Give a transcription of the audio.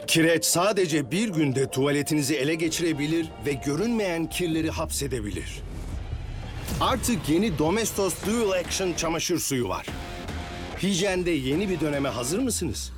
Kireç sadece bir günde tuvaletinizi ele geçirebilir ve görünmeyen kirleri hapsedebilir. Artık yeni Domestos Dual Action çamaşır suyu var. Hijyende yeni bir döneme hazır mısınız?